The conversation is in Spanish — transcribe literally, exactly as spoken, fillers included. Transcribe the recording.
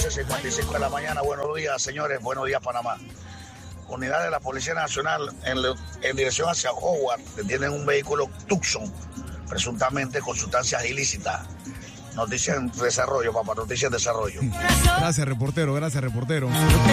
once cincuenta y cinco de la mañana. Buenos días, señores. Buenos días, Panamá. Unidades de la Policía Nacional en, le, en dirección hacia Howard detienen un vehículo Tucson, presuntamente con sustancias ilícitas. Noticias en desarrollo, papá, noticias en desarrollo. Gracias, reportero, gracias, reportero.